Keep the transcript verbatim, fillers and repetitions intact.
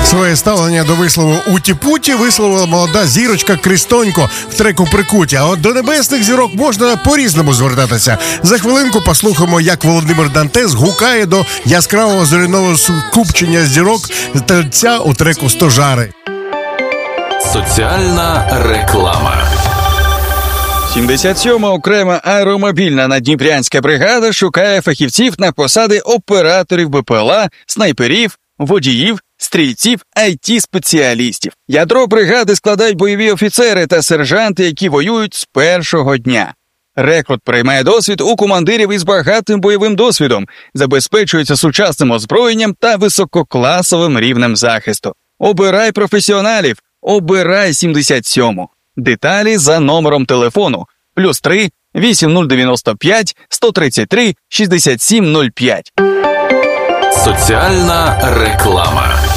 Своє ставлення до вислову «уті-путі» висловила молода зірочка Кристонько в треку «Прикуття». А от до небесних зірок можна по-різному звертатися. За хвилинку послухаємо, як Володимир Дантес гукає до яскравого зоряного скупчення зірок тельця у треку «Стожари». Соціальна реклама. сімдесят сьома окрема аеромобільна наддніпрянська бригада шукає фахівців на посади операторів БПЛА, снайперів, водіїв, стрільців, ай ті-спеціалістів. Ядро бригади складають бойові офіцери та сержанти, які воюють з першого дня. Рекрут приймає досвід у командирів із багатим бойовим досвідом, забезпечується сучасним озброєнням та висококласовим рівнем захисту. Обирай професіоналів, обирай сімдесят сьому. Деталі за номером телефону плюс три вісім нуль дев'яносто п'ять сто тридцять три шістдесят сім нуль п'ять. Соціальна реклама.